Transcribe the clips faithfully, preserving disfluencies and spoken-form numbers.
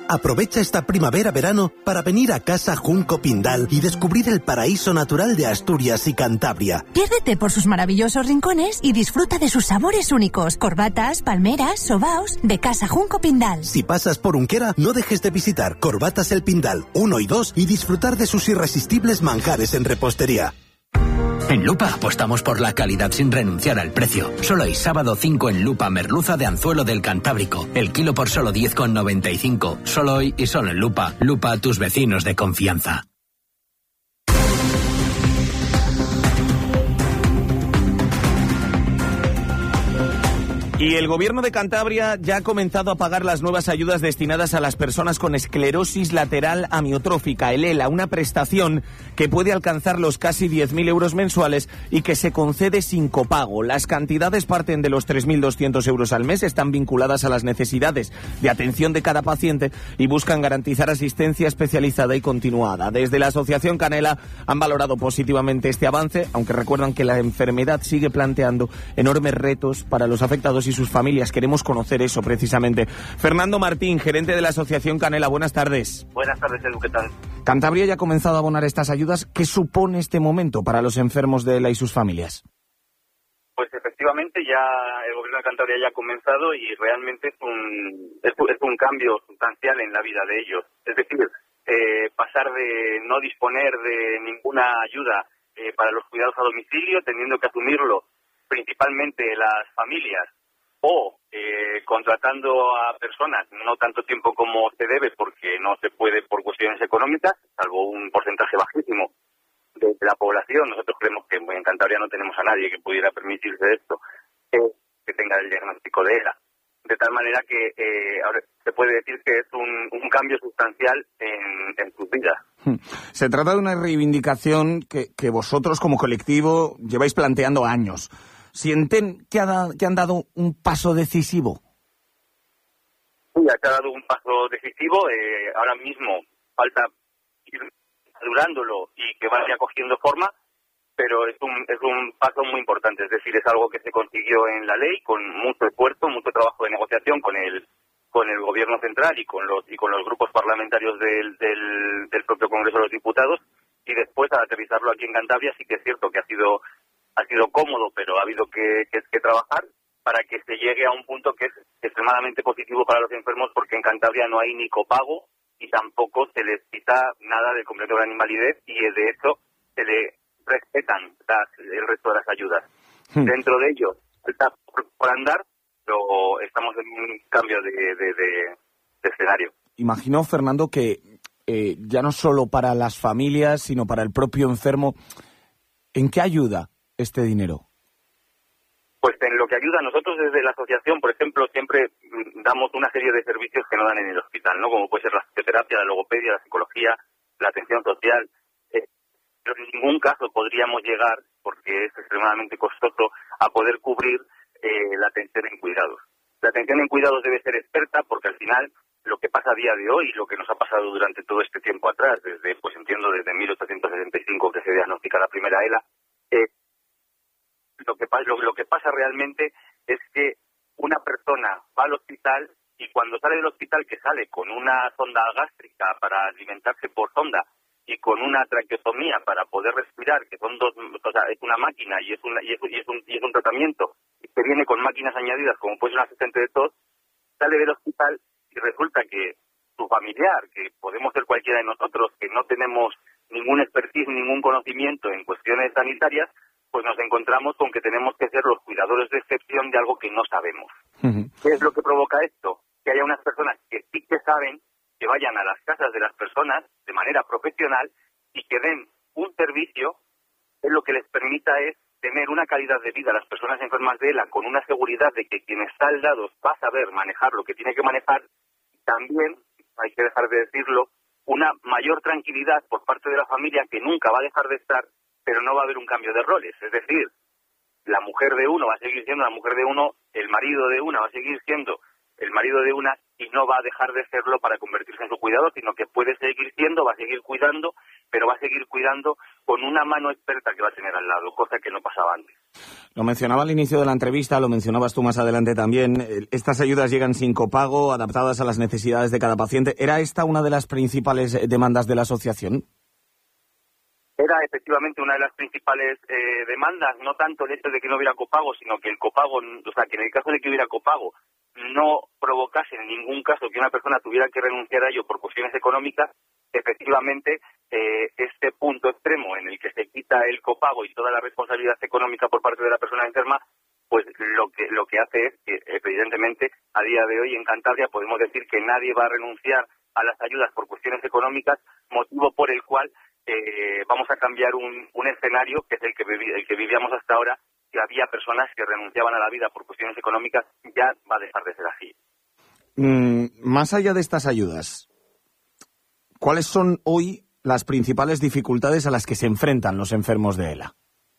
Aprovecha esta primavera-verano para venir a Casa Junco Pindal y descubrir el paraíso natural de Asturias y Cantabria. Piérdete por sus maravillosos rincones y disfruta de sus sabores únicos. Corbatas, palmeras, sobaos, de Casa Junco Pindal. Si pasas por Unquera, no dejes de visitar Corbatas El Pindal uno y dos y disfrutar de sus irresistibles manjares en repostería. En Lupa apostamos por la calidad sin renunciar al precio. Solo hay sábado cinco en Lupa merluza de anzuelo del Cantábrico. El kilo por solo diez con noventa y cinco. Solo hoy y solo en Lupa. Lupa, tus vecinos de confianza. Y el Gobierno de Cantabria ya ha comenzado a pagar las nuevas ayudas destinadas a las personas con esclerosis lateral amiotrófica, el ELA, una prestación que puede alcanzar los casi diez mil euros mensuales y que se concede sin copago. Las cantidades parten de los tres mil doscientos euros al mes, están vinculadas a las necesidades de atención de cada paciente y buscan garantizar asistencia especializada y continuada. Desde la Asociación Canela han valorado positivamente este avance, aunque recuerdan que la enfermedad sigue planteando enormes retos para los afectados y sus familias. Queremos conocer eso precisamente. Fernando Martín, gerente de la Asociación Canela, buenas tardes. Buenas tardes, Edu, ¿qué tal? Cantabria ya ha comenzado a abonar estas ayudas. ¿Qué supone este momento para los enfermos de ELA y sus familias? Pues efectivamente ya el Gobierno de Cantabria ya ha comenzado y realmente es un, es, es un cambio sustancial en la vida de ellos. Es decir, eh, pasar de no disponer de ninguna ayuda eh, para los cuidados a domicilio, teniendo que asumirlo principalmente las familias, o eh, contratando a personas no tanto tiempo como se debe porque no se puede por cuestiones económicas, salvo un porcentaje bajísimo de la población. Nosotros creemos que en Cantabria no tenemos a nadie que pudiera permitirse esto, eh, que tenga el diagnóstico de ELA. De tal manera que eh, ahora se puede decir que es un, un cambio sustancial en, en sus vidas. Se trata de una reivindicación que, que vosotros como colectivo lleváis planteando años. ¿Sienten que, ha da, que han dado un paso decisivo? Sí, ha dado un paso decisivo. Eh, ahora mismo falta ir madurándolo y que vaya cogiendo forma, pero es un, es un paso muy importante. Es decir, es algo que se consiguió en la ley con mucho esfuerzo, mucho trabajo de negociación con el con el Gobierno central y con los y con los grupos parlamentarios del, del, del propio Congreso de los Diputados, y después al aterrizarlo aquí en Cantabria sí que es cierto que ha sido ha sido cómodo, pero ha habido que, que, que trabajar para que se llegue a un punto que es extremadamente positivo para los enfermos, porque en Cantabria no hay ni copago y tampoco se les quita nada del completo de la animalidad, y de hecho se le respetan las, el resto de las ayudas. Hmm. Dentro de ello está por, por andar, pero estamos en un cambio de, de, de, de escenario. Imagino, Fernando, que eh, ya no solo para las familias, sino para el propio enfermo, ¿en qué ayuda este dinero? Pues en lo que ayuda. Nosotros desde la asociación, por ejemplo, siempre damos una serie de servicios que no dan en el hospital, ¿no? Como puede ser la fisioterapia, la logopedia, la psicología, la atención social. Eh, pero en ningún caso podríamos llegar, porque es extremadamente costoso, a poder cubrir eh, la atención en cuidados. La atención en cuidados debe ser experta, porque al final lo que pasa a día de hoy, lo que nos ha pasado durante todo este tiempo atrás, desde, pues entiendo, desde mil ochocientos sesenta y cinco que se diagnostica la primera ELA, eh, Lo que, lo, lo que pasa realmente es que una persona va al hospital y cuando sale del hospital, que sale con una sonda gástrica para alimentarse por sonda y con una traqueotomía para poder respirar, que son dos, o sea, es una máquina y es, una, y es, y es, un, y es un tratamiento que viene con máquinas añadidas, como puede ser un asistente de tos, sale del hospital y resulta que su familiar, que podemos ser cualquiera de nosotros, que no tenemos ningún expertise, ningún conocimiento en cuestiones sanitarias, pues nos encontramos con que tenemos que ser los cuidadores de excepción de algo que no sabemos. Uh-huh. ¿Qué es lo que provoca esto? Que haya unas personas que sí que saben, que vayan a las casas de las personas de manera profesional y que den un servicio que lo que les permita es tener una calidad de vida a las personas enfermas de ELA con una seguridad de que quien está al lado va a saber manejar lo que tiene que manejar. También, hay que dejar de decirlo, una mayor tranquilidad por parte de la familia, que nunca va a dejar de estar, pero no va a haber un cambio de roles. Es decir, la mujer de uno va a seguir siendo la mujer de uno, el marido de una va a seguir siendo el marido de una, y no va a dejar de serlo para convertirse en su cuidador, sino que puede seguir siendo, va a seguir cuidando, pero va a seguir cuidando con una mano experta que va a tener al lado, cosa que no pasaba antes. Lo mencionaba al inicio de la entrevista, lo mencionabas tú más adelante también. Estas ayudas llegan sin copago, adaptadas a las necesidades de cada paciente. ¿Era esta una de las principales demandas de la asociación? Era efectivamente una de las principales eh, demandas, no tanto el hecho de que no hubiera copago, sino que el copago, o sea, que en el caso de que hubiera copago, no provocase en ningún caso que una persona tuviera que renunciar a ello por cuestiones económicas. Efectivamente, eh, este punto extremo en el que se quita el copago y toda la responsabilidad económica por parte de la persona enferma, pues lo que lo que hace es que, evidentemente, a día de hoy en Cantabria podemos decir que nadie va a renunciar a las ayudas por cuestiones económicas, motivo por el cual eh, vamos a cambiar un, un escenario que es el que, vivi, el que vivíamos hasta ahora, que había personas que renunciaban a la vida por cuestiones económicas. Ya va a dejar de ser así. Mm, más allá de estas ayudas, ¿cuáles son hoy las principales dificultades a las que se enfrentan los enfermos de ELA?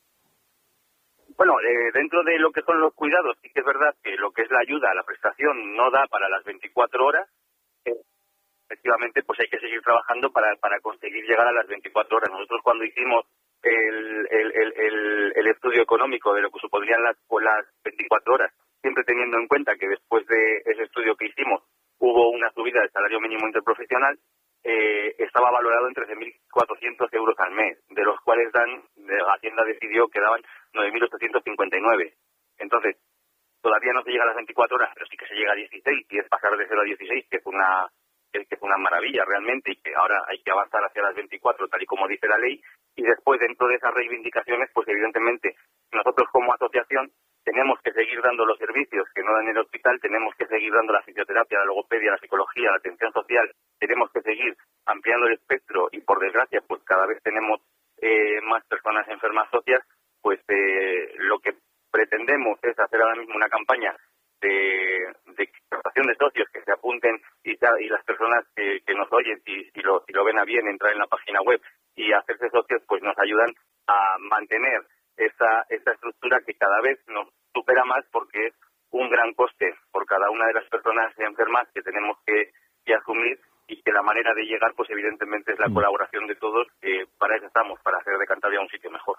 Bueno, eh, dentro de lo que son los cuidados, sí que es verdad que lo que es la ayuda, la prestación, no da para las veinticuatro horas. Eh, efectivamente, pues hay que seguir trabajando para, para conseguir llegar a las veinticuatro horas. Nosotros cuando hicimos el, el, el, el, el estudio económico de lo que supondrían las, las veinticuatro horas, siempre teniendo en cuenta que después de ese estudio que hicimos hubo una subida del salario mínimo interprofesional, eh, estaba valorado en trece mil cuatrocientos euros al mes, de los cuales dan, la Hacienda decidió que daban nueve mil ochocientos cincuenta y nueve. Entonces, todavía no se llega a las veinticuatro horas, pero sí que se llega a dieciséis, y es pasar de cero a dieciséis, que es una que es una maravilla realmente, y que ahora hay que avanzar hacia las veinticuatro, tal y como dice la ley. Y después, dentro de esas reivindicaciones, pues evidentemente nosotros como asociación tenemos que seguir dando los servicios que no dan en el hospital, tenemos que seguir dando la fisioterapia, la logopedia, la psicología, la atención social, tenemos que seguir ampliando el espectro, y por desgracia pues cada vez tenemos eh, más personas enfermas socias. Pues eh, lo que pretendemos es hacer ahora mismo una campaña de, de captación de socios que se apunten, y, y las personas que, que nos oyen, si, si, lo, si lo ven a bien, entrar en la página web y hacerse socios, pues nos ayudan a mantener esa, esa estructura que cada vez nos supera más, porque es un gran coste por cada una de las personas enfermas que tenemos que, que asumir, y que la manera de llegar, pues evidentemente es la mm. colaboración de todos, que para eso estamos, para hacer de Cantabria un sitio mejor.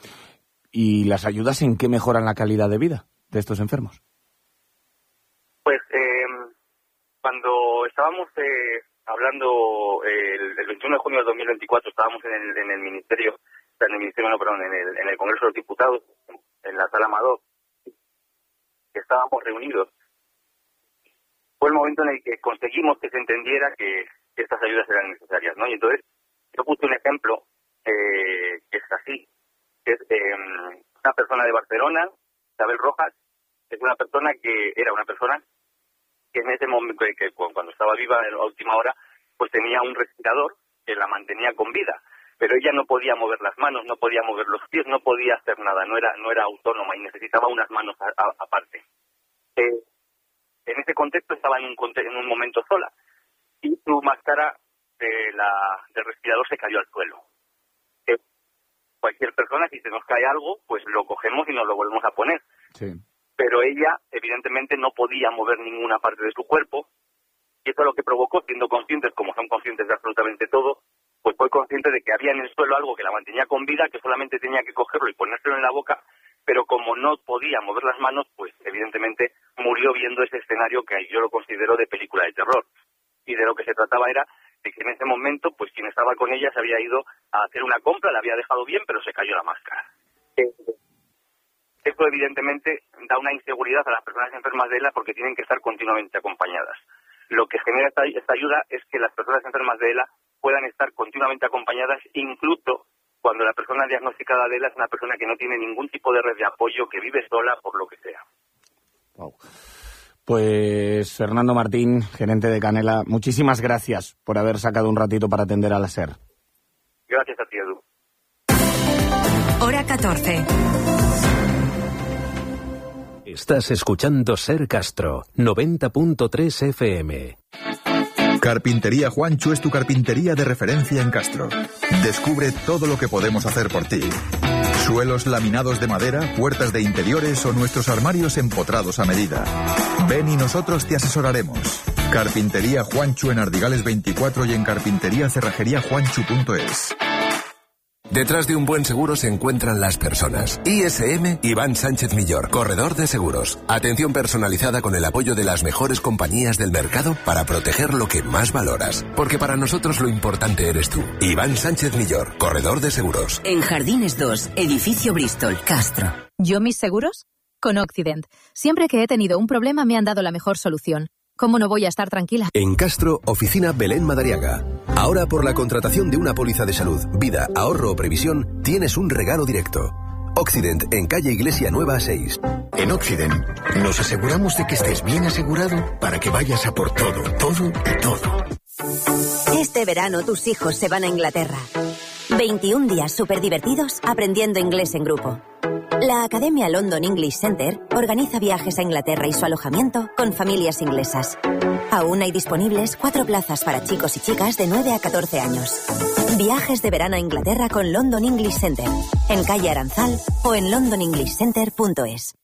¿Y las ayudas en qué mejoran la calidad de vida de estos enfermos? Pues eh, cuando estábamos eh, hablando eh, el, el veintiuno de junio de dos mil veinticuatro, estábamos en el, en el ministerio, en el ministerio, no, perdón, en el, en el Congreso de los Diputados, en la Sala Amador, que estábamos reunidos. Fue el momento en el que conseguimos que se entendiera que, que estas ayudas eran necesarias, ¿no? Y entonces yo puse un ejemplo eh, que es así, que es eh, una persona de Barcelona, Isabel Rojas, es una persona que era una persona que en ese momento, que cuando estaba viva en la última hora, pues tenía un respirador que la mantenía con vida, pero ella no podía mover las manos, no podía mover los pies, no podía hacer nada, no era no era autónoma y necesitaba unas manos a, a, aparte. Eh, en ese contexto estaba en un, en un momento sola, y su máscara de la, del respirador se cayó al suelo. Eh, cualquier persona, si se nos cae algo, pues lo cogemos y nos lo volvemos a poner. Sí. Pero ella, evidentemente, no podía mover ninguna parte de su cuerpo, y eso es lo que provocó, siendo conscientes, como son conscientes de absolutamente todo, pues fue consciente de que había en el suelo algo que la mantenía con vida, que solamente tenía que cogerlo y ponérselo en la boca, pero como no podía mover las manos, pues evidentemente murió viendo ese escenario que yo lo considero de película de terror. Y de lo que se trataba era de que en ese momento, pues quien estaba con ella se había ido a hacer una compra, la había dejado bien, pero se cayó la máscara. Esto evidentemente da una inseguridad a las personas enfermas de ELA, porque tienen que estar continuamente acompañadas. Lo que genera esta, esta ayuda es que las personas enfermas de ELA puedan estar continuamente acompañadas, incluso cuando la persona diagnosticada de ELA es una persona que no tiene ningún tipo de red de apoyo, que vive sola por lo que sea. Wow. Pues Fernando Martín, gerente de Canela, muchísimas gracias por haber sacado un ratito para atender a la SER. Gracias a ti, Edu. Hora catorce. Estás escuchando SER Castro, noventa punto tres F M. Carpintería Juancho es tu carpintería de referencia en Castro. Descubre todo lo que podemos hacer por ti. Suelos laminados de madera, puertas de interiores o nuestros armarios empotrados a medida. Ven y nosotros te asesoraremos. Carpintería Juancho en Ardigales veinticuatro y en carpintería cerrajería juancho punto es. Detrás de un buen seguro se encuentran las personas. I S M Iván Sánchez Millor, corredor de seguros. Atención personalizada con el apoyo de las mejores compañías del mercado para proteger lo que más valoras. Porque para nosotros lo importante eres tú. Iván Sánchez Millor, corredor de seguros. En Jardines dos, edificio Bristol, Castro. ¿Yo mis seguros? Con Occident. Siempre que he tenido un problema me han dado la mejor solución. ¿Cómo no voy a estar tranquila? En Castro, oficina Belén Madariaga. Ahora por la contratación de una póliza de salud, vida, ahorro o previsión, tienes un regalo directo. Occident, en calle Iglesia Nueva seis. En Occident nos aseguramos de que estés bien asegurado para que vayas a por todo, todo y todo. Este verano tus hijos se van a Inglaterra. veintiún días súper divertidos aprendiendo inglés en grupo. La Academia London English Center organiza viajes a Inglaterra y su alojamiento con familias inglesas. Aún hay disponibles cuatro plazas para chicos y chicas de nueve a catorce años. Viajes de verano a Inglaterra con London English Center, en calle Aranzal o en london english center punto es.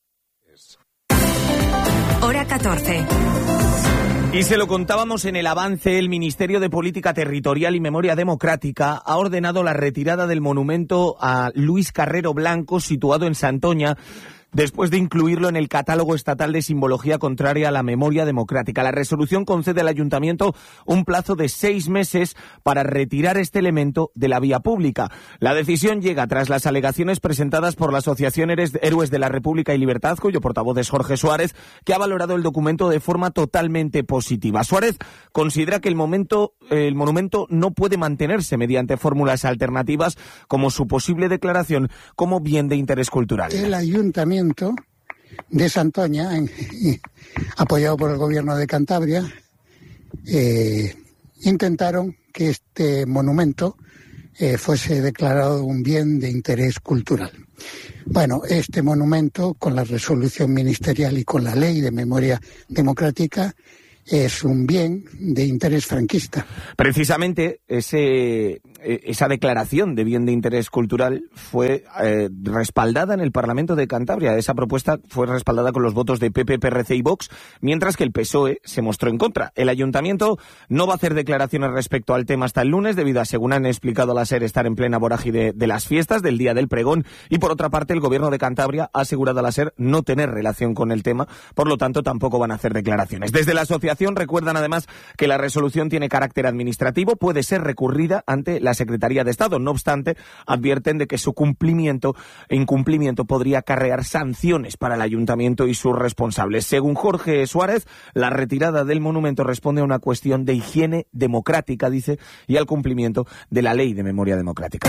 Hora catorce. Y se lo contábamos en el avance, el Ministerio de Política Territorial y Memoria Democrática ha ordenado la retirada del monumento a Luis Carrero Blanco, situado en Santoña, después de incluirlo en el catálogo estatal de simbología contraria a la memoria democrática. La resolución concede al Ayuntamiento un plazo de seis meses para retirar este elemento de la vía pública. La decisión llega tras las alegaciones presentadas por la Asociación Héroes de la República y Libertad, cuyo portavoz es Jorge Suárez, que ha valorado el documento de forma totalmente positiva. Suárez considera que el, momento, el monumento no puede mantenerse mediante fórmulas alternativas como su posible declaración como bien de interés cultural. El Ayuntamiento de Santoña, apoyado por el Gobierno de Cantabria, eh, intentaron que este monumento eh, fuese declarado un bien de interés cultural. Bueno, este monumento, con la resolución ministerial y con la ley de memoria democrática, es un bien de interés franquista. Precisamente ese, esa declaración de bien de interés cultural fue eh, respaldada en el Parlamento de Cantabria. Esa propuesta fue respaldada con los votos de P P, P R C y Vox, mientras que el P S O E se mostró en contra. El Ayuntamiento no va a hacer declaraciones respecto al tema hasta el lunes, debido a, según han explicado a la SER, estar en plena vorágine de, de las fiestas, del Día del Pregón, y por otra parte el Gobierno de Cantabria ha asegurado a la SER no tener relación con el tema, por lo tanto tampoco van a hacer declaraciones. Desde la asociación recuerdan además que la resolución tiene carácter administrativo, puede ser recurrida ante la Secretaría de Estado. No obstante, advierten de que su cumplimiento e incumplimiento podría acarrear sanciones para el Ayuntamiento y sus responsables. Según Jorge Suárez, la retirada del monumento responde a una cuestión de higiene democrática, dice, y al cumplimiento de la Ley de Memoria Democrática.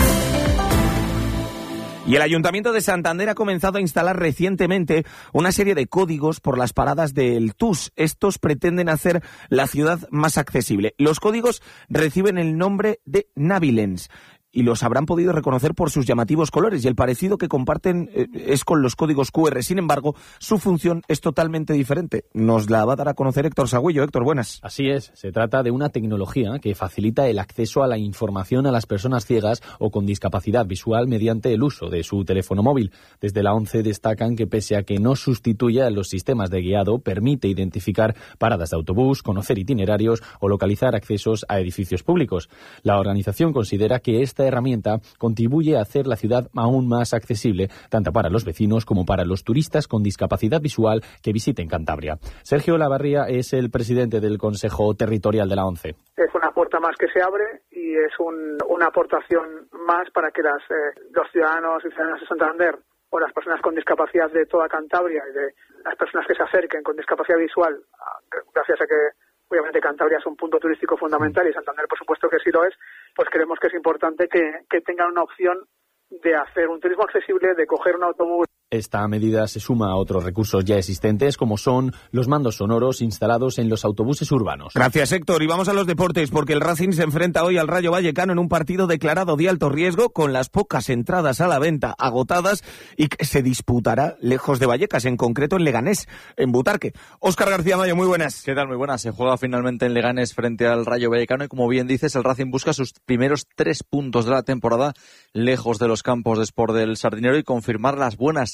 Y el Ayuntamiento de Santander ha comenzado a instalar recientemente una serie de códigos por las paradas del T U S. Estos pretenden hacer la ciudad más accesible. Los códigos reciben el nombre de Navilens y los habrán podido reconocer por sus llamativos colores, y el parecido que comparten eh, es con los códigos Q R. Sin embargo, su función es totalmente diferente. Nos la va a dar a conocer Héctor Sagüello. Héctor, buenas. Así es, se trata de una tecnología que facilita el acceso a la información a las personas ciegas o con discapacidad visual mediante el uso de su teléfono móvil. Desde la ONCE destacan que, pese a que no sustituya los sistemas de guiado, permite identificar paradas de autobús, conocer itinerarios o localizar accesos a edificios públicos. La organización considera que esta herramienta contribuye a hacer la ciudad aún más accesible, tanto para los vecinos como para los turistas con discapacidad visual que visiten Cantabria. Sergio Lavarría es el presidente del Consejo Territorial de la ONCE. Es una puerta más que se abre y es un, una aportación más para que las, eh, los ciudadanos y ciudadanas de Santander o las personas con discapacidad de toda Cantabria y de las personas que se acerquen con discapacidad visual, gracias a que obviamente Cantabria es un punto turístico fundamental y Santander por supuesto que sí lo es, pues creemos que es importante que, que tengan una opción de hacer un turismo accesible, de coger un autobús. Esta medida se suma a otros recursos ya existentes, como son los mandos sonoros instalados en los autobuses urbanos. Gracias, Héctor. Y vamos a los deportes, porque el Racing se enfrenta hoy al Rayo Vallecano en un partido declarado de alto riesgo, con las pocas entradas a la venta agotadas, y que se disputará lejos de Vallecas, en concreto en Leganés, en Butarque. Óscar García Mayo, muy buenas. ¿Qué tal? Muy buenas. Se juega finalmente en Leganés frente al Rayo Vallecano y, como bien dices, el Racing busca sus primeros tres puntos de la temporada lejos de los campos de Sport del Sardinero y confirmar las buenas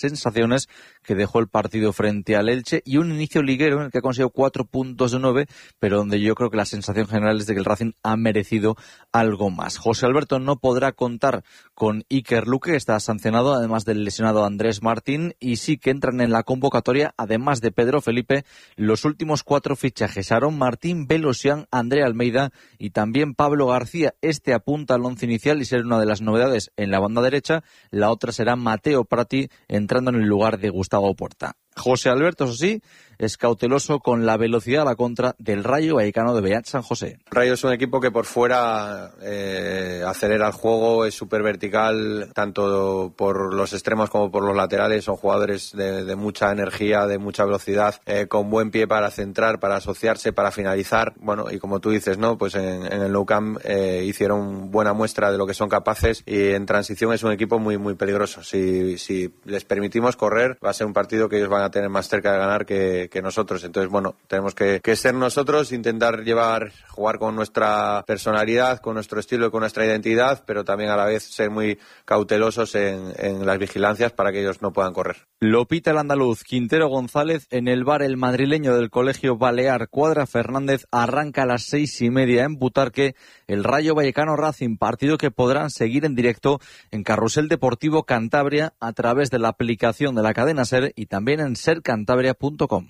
sensaciones que dejó el partido frente al Elche y un inicio liguero en el que ha conseguido cuatro puntos de nueve, pero donde yo creo que la sensación general es de que el Racing ha merecido algo más. José Alberto no podrá contar con Iker Luque, que está sancionado, además del lesionado Andrés Martín, y sí que entran en la convocatoria, además de Pedro Felipe, los últimos cuatro fichajes: Aaron Martín, Belosian, André Almeida y también Pablo García. Este apunta al once inicial y será una de las novedades en la banda derecha. La otra será Mateo Prati, entrando en el lugar de Gustavo Puerta. José Alberto, eso sí, es cauteloso con la velocidad a la contra del Rayo Vallecano de Beat San José. Rayo es un equipo que por fuera eh, acelera el juego, es súper vertical, tanto por los extremos como por los laterales. Son jugadores de, de mucha energía, de mucha velocidad, eh, con buen pie para centrar, para asociarse, para finalizar. Bueno, y como tú dices, ¿no? Pues en, en el Nou Camp eh, hicieron buena muestra de lo que son capaces, y en transición es un equipo muy, muy peligroso. Si, si les permitimos correr, va a ser un partido que ellos van a tener más cerca de ganar que, que nosotros. Entonces, bueno, tenemos que, que ser nosotros, intentar llevar, jugar con nuestra personalidad, con nuestro estilo y con nuestra identidad, pero también a la vez ser muy cautelosos en, en las vigilancias para que ellos no puedan correr. Lo pita el andaluz Quintero González en el bar El Madrileño del Colegio Balear Cuadra Fernández. Arranca a las seis y media en Butarque el Rayo Vallecano Racing, partido que podrán seguir en directo en Carrusel Deportivo Cantabria a través de la aplicación de la cadena SER y también en ser cantabria punto com.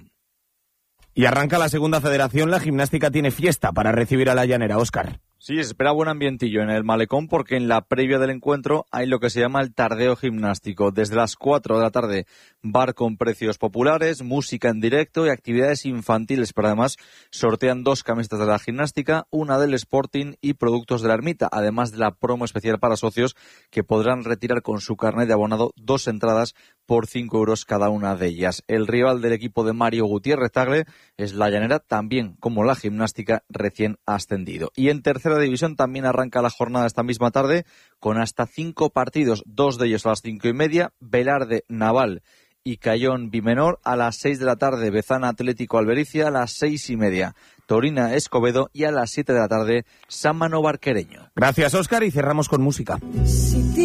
Y arranca la segunda federación. La gimnástica tiene fiesta para recibir a la Llanera. Óscar. Sí, se espera buen ambientillo en el Malecón, porque en la previa del encuentro hay lo que se llama el tardeo gimnástico. Desde las cuatro de la tarde, bar con precios populares, música en directo y actividades infantiles, pero además sortean dos camisetas de la gimnástica, una del Sporting y productos de la Ermita, además de la promo especial para socios que podrán retirar con su carnet de abonado dos entradas por cinco euros cada una de ellas. El rival del equipo de Mario Gutiérrez Tagle es la Llanera, también como la gimnástica recién ascendido. Y en tercera división también arranca la jornada esta misma tarde con hasta cinco partidos, dos de ellos a las cinco y media, Velarde Naval y Cayón Bimenor a las seis de la tarde, Bezana Atlético Albericia a las seis y media, Torina Escobedo y a las siete de la tarde, Sámano Barquereño. Gracias, Óscar, y cerramos con música.